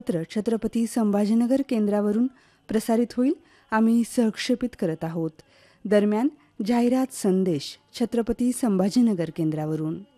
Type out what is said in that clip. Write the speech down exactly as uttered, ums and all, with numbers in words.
चित्र छत्रपती संभाजीनगर केंद्रावरून प्रसारित होईल. आम्ही सहक्षेपित करत आहोत. दरम्यान जाहिरात संदेश छत्रपती संभाजीनगर केंद्रावरून.